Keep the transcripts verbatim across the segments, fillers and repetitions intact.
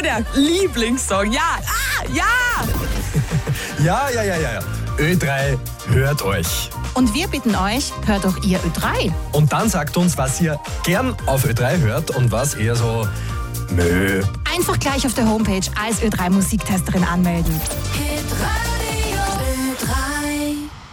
der Lieblingssong. Ja, ah, ja! Ja, ja, ja, ja, ja. Ö drei hört euch. Und wir bitten euch, hört doch ihr Ö drei. Und dann sagt uns, was ihr gern auf Ö drei hört und was eher so Mö. Einfach gleich auf der Homepage als Ö drei Musiktesterin anmelden. Hitradio Ö drei.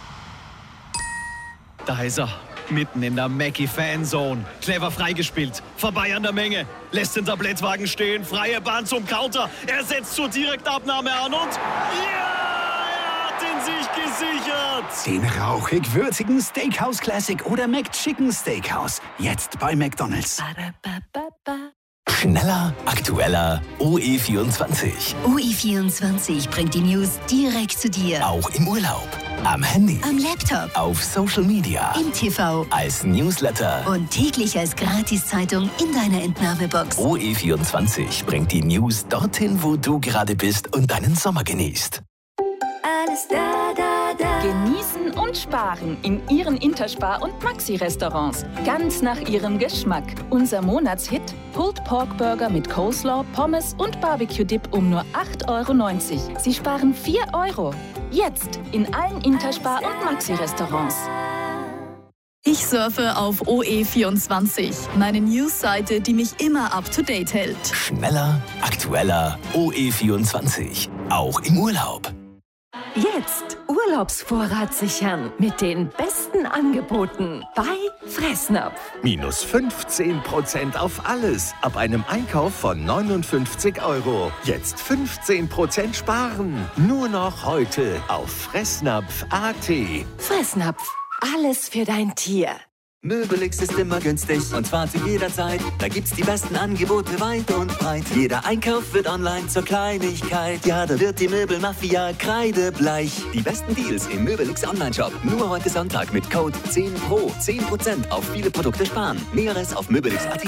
Da ist er, mitten in der Mackie-Fanzone. Clever freigespielt, vorbei an der Menge. Lässt den Tablettwagen stehen, freie Bahn zum Counter. Er setzt zur Direktabnahme an und... Ja! sich gesichert. Den rauchig-würzigen Steakhouse Classic oder McChicken Steakhouse. Jetzt bei McDonald's. Schneller, aktueller, O E vierundzwanzig. O E vierundzwanzig bringt die News direkt zu dir. Auch im Urlaub, am Handy, am Laptop, auf Social Media, im T V, als Newsletter und täglich als Gratiszeitung in deiner Entnahmebox. O E vierundzwanzig bringt die News dorthin, wo du gerade bist und deinen Sommer genießt. Alles da, da, da. Genießen und sparen in Ihren Interspar- und Maxi-Restaurants. Ganz nach Ihrem Geschmack. Unser Monatshit: Pulled Pork Burger mit Coleslaw, Pommes und Barbecue-Dip um nur acht Euro neunzig. Sie sparen vier Euro. Jetzt in allen Interspar- und Maxi-Restaurants. Ich surfe auf O E vierundzwanzig, meine News-Seite, die mich immer up-to-date hält. Schneller, aktueller, O E vierundzwanzig. Auch im Urlaub. Jetzt Urlaubsvorrat sichern mit den besten Angeboten bei Fressnapf. Minus fünfzehn Prozent auf alles ab einem Einkauf von neunundfünfzig Euro. Jetzt fünfzehn Prozent sparen. Nur noch heute auf fressnapf punkt a t. Fressnapf, alles für dein Tier. Möbelix ist immer günstig und zwar zu jeder Zeit. Da gibt's die besten Angebote weit und breit. Jeder Einkauf wird online zur Kleinigkeit. Ja, da wird die Möbelmafia kreidebleich. Die besten Deals im Möbelix Online-Shop. Nur heute Sonntag mit Code zehn Pro. zehn Prozent auf viele Produkte sparen. Näheres auf möbelix punkt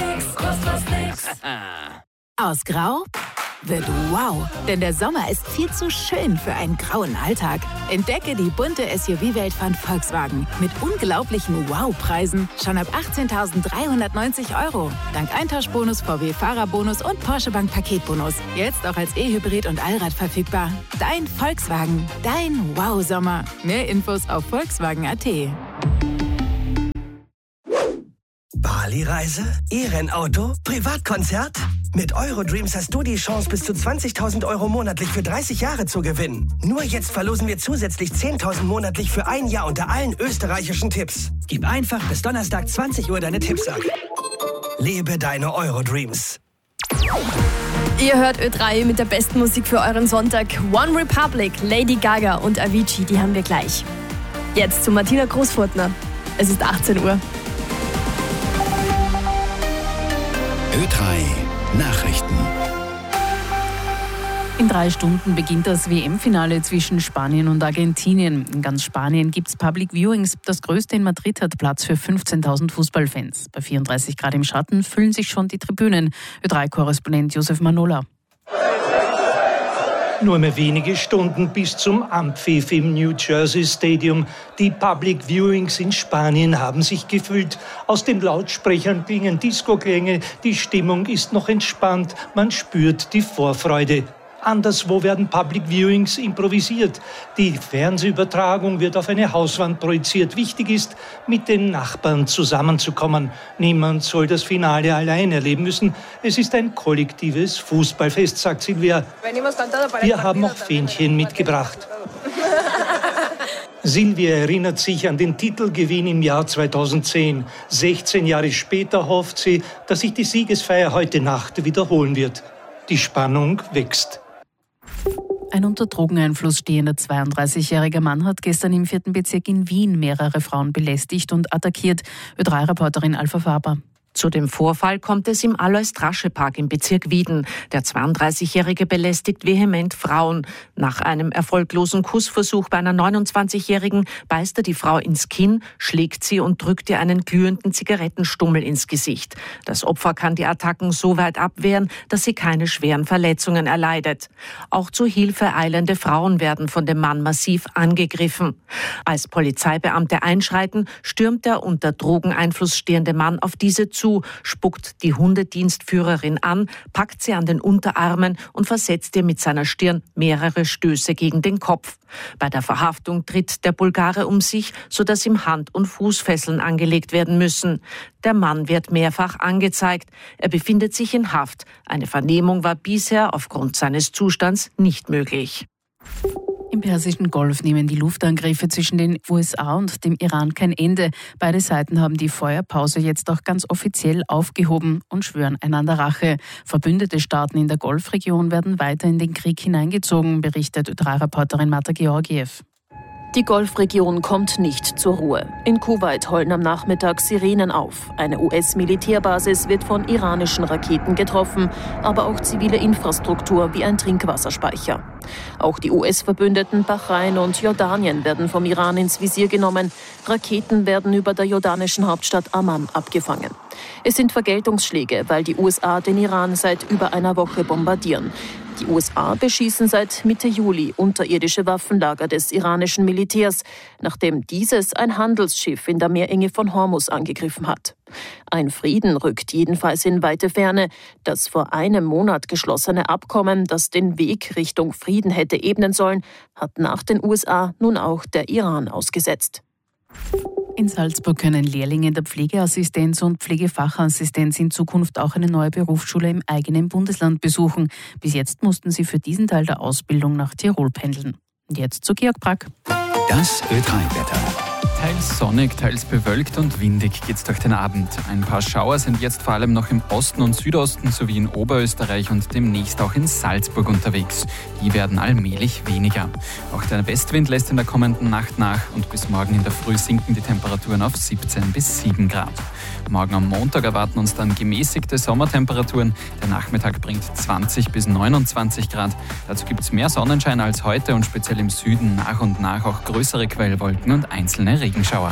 a t. Aus Grau wird wow, denn der Sommer ist viel zu schön für einen grauen Alltag. Entdecke die bunte S U V-Welt von Volkswagen mit unglaublichen Wow-Preisen schon ab achtzehntausenddreihundertneunzig Euro. Dank Eintauschbonus, V W-Fahrerbonus und Porsche Bank Paketbonus. Jetzt auch als E-Hybrid und Allrad verfügbar. Dein Volkswagen, dein Wow-Sommer. Mehr Infos auf volkswagen punkt a t. Bali-Reise? E-Rennauto? Privatkonzert? Mit Eurodreams hast du die Chance, bis zu zwanzigtausend Euro monatlich für dreißig Jahre zu gewinnen. Nur jetzt verlosen wir zusätzlich zehntausend monatlich für ein Jahr unter allen österreichischen Tipps. Gib einfach bis Donnerstag zwanzig Uhr deine Tipps ab. Lebe deine Eurodreams. Ihr hört Ö drei mit der besten Musik für euren Sonntag. One Republic, Lady Gaga und Avicii, die haben wir gleich. Jetzt zu Martina Großfurtner. Es ist achtzehn Uhr. Ö drei Nachrichten. In drei Stunden beginnt das W M-Finale zwischen Spanien und Argentinien. In ganz Spanien gibt es Public Viewings. Das größte in Madrid hat Platz für fünfzehntausend Fußballfans. Bei vierunddreißig Grad im Schatten füllen sich schon die Tribünen. Ö drei Korrespondent Josef Manola. Nur mehr wenige Stunden bis zum Anpfiff im New Jersey Stadium. Die Public Viewings in Spanien haben sich gefüllt. Aus den Lautsprechern klingen Disco-Klänge. Die Stimmung ist noch entspannt. Man spürt die Vorfreude. Anderswo werden Public Viewings improvisiert. Die Fernsehübertragung wird auf eine Hauswand projiziert. Wichtig ist, mit den Nachbarn zusammenzukommen. Niemand soll das Finale allein erleben müssen. Es ist ein kollektives Fußballfest, sagt Silvia. Wir haben auch Fähnchen mitgebracht. Silvia erinnert sich an den Titelgewinn im Jahr zweitausendzehn. sechzehn Jahre später hofft sie, dass sich die Siegesfeier heute Nacht wiederholen wird. Die Spannung wächst. Ein unter Drogeneinfluss stehender zweiunddreißigjähriger Mann hat gestern im vierten Bezirk in Wien mehrere Frauen belästigt und attackiert. Ö drei Reporterin Alpha Faber. Zu dem Vorfall kommt es im Alois-Drasche-Park im Bezirk Wieden. Der zweiunddreißigjährige belästigt vehement Frauen. Nach einem erfolglosen Kussversuch bei einer neunundzwanzigjährigen beißt er die Frau ins Kinn, schlägt sie und drückt ihr einen glühenden Zigarettenstummel ins Gesicht. Das Opfer kann die Attacken so weit abwehren, dass sie keine schweren Verletzungen erleidet. Auch zur Hilfe eilende Frauen werden von dem Mann massiv angegriffen. Als Polizeibeamte einschreiten, stürmt der unter Drogeneinfluss stehende Mann auf diese zu zu, spuckt die Hundedienstführerin an, packt sie an den Unterarmen und versetzt ihr mit seiner Stirn mehrere Stöße gegen den Kopf. Bei der Verhaftung tritt der Bulgare um sich, sodass ihm Hand- und Fußfesseln angelegt werden müssen. Der Mann wird mehrfach angezeigt. Er befindet sich in Haft. Eine Vernehmung war bisher aufgrund seines Zustands nicht möglich. Im Persischen Golf nehmen die Luftangriffe zwischen den U S A und dem Iran kein Ende. Beide Seiten haben die Feuerpause jetzt auch ganz offiziell aufgehoben und schwören einander Rache. Verbündete Staaten in der Golfregion werden weiter in den Krieg hineingezogen, berichtet Ö drei Reporterin Marta Georgiev. Die Golfregion kommt nicht zur Ruhe. In Kuwait heulen am Nachmittag Sirenen auf. Eine U S-Militärbasis wird von iranischen Raketen getroffen, aber auch zivile Infrastruktur wie ein Trinkwasserspeicher. Auch die U S-Verbündeten Bahrain und Jordanien werden vom Iran ins Visier genommen. Raketen werden über der jordanischen Hauptstadt Amman abgefangen. Es sind Vergeltungsschläge, weil die U S A den Iran seit über einer Woche bombardieren. Die U S A beschießen seit Mitte Juli unterirdische Waffenlager des iranischen Militärs, nachdem dieses ein Handelsschiff in der Meerenge von Hormuz angegriffen hat. Ein Frieden rückt jedenfalls in weite Ferne. Das vor einem Monat geschlossene Abkommen, das den Weg Richtung Frieden hätte ebnen sollen, hat nach den U S A nun auch der Iran ausgesetzt. In Salzburg können Lehrlinge der Pflegeassistenz und Pflegefachassistenz in Zukunft auch eine neue Berufsschule im eigenen Bundesland besuchen. Bis jetzt mussten sie für diesen Teil der Ausbildung nach Tirol pendeln. Und jetzt zu Georg Brack. Das Ö drei Wetter. Teils sonnig, teils bewölkt und windig geht's durch den Abend. Ein paar Schauer sind jetzt vor allem noch im Osten und Südosten sowie in Oberösterreich und demnächst auch in Salzburg unterwegs. Die werden allmählich weniger. Auch der Westwind lässt in der kommenden Nacht nach und bis morgen in der Früh sinken die Temperaturen auf siebzehn bis sieben Grad. Morgen am Montag erwarten uns dann gemäßigte Sommertemperaturen. Der Nachmittag bringt zwanzig bis neunundzwanzig Grad. Dazu gibt es mehr Sonnenschein als heute und speziell im Süden nach und nach auch größere Quellwolken und einzelne Regenschauer.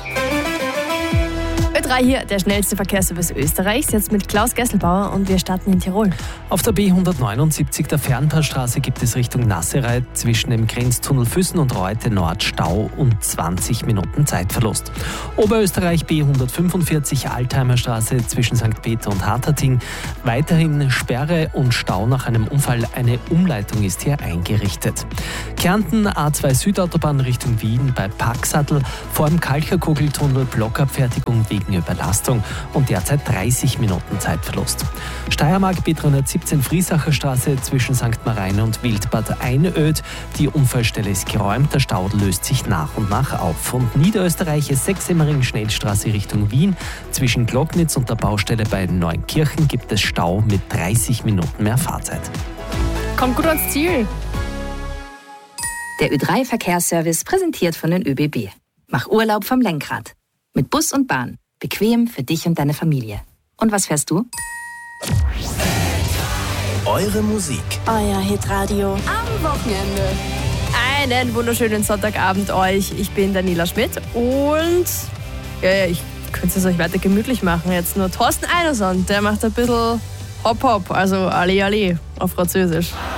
Ö drei hier, der schnellste Verkehrsservice Österreichs, jetzt mit Klaus Gesselbauer und wir starten in Tirol. Auf der B hundertneunundsiebzig der Fernpassstraße gibt es Richtung Nassereit zwischen dem Grenztunnel Füssen und Reute Nord Stau und zwanzig Minuten Zeitverlust. Oberösterreich B hundertfünfundvierzig Altheimer Straße zwischen Sankt Peter und Hatterting. Weiterhin Sperre und Stau nach einem Unfall. Eine Umleitung ist hier eingerichtet. Kärnten A zwei Südautobahn Richtung Wien bei Packsattel. Vor dem Kalcherkugeltunnel Blockabfertigung wegen Überlastung und derzeit dreißig Minuten Zeitverlust. Steiermark B dreihundertsiebzehn Friesacher Straße zwischen Sankt Marien und Wildbad Einöd. Die Unfallstelle ist geräumt, der Stau löst sich nach und nach auf. Und Niederösterreich Sechsemmering Schnellstraße Richtung Wien. Zwischen Glocknitz und der Baustelle bei Neunkirchen gibt es Stau mit dreißig Minuten mehr Fahrzeit. Kommt gut ans Ziel. Der Ö drei Verkehrsservice präsentiert von den ÖBB. Mach Urlaub vom Lenkrad. Mit Bus und Bahn. Bequem für dich und deine Familie. Und was fährst du? Eure Musik. Euer Hitradio am Wochenende. Einen wunderschönen Sonntagabend euch. Ich bin Daniela Schmidt und ja, ja, ich könnte es euch weiter gemütlich machen. Jetzt nur Thorsten Einerson, der macht ein bisschen Hop-Hop, also Ali Ali auf Französisch.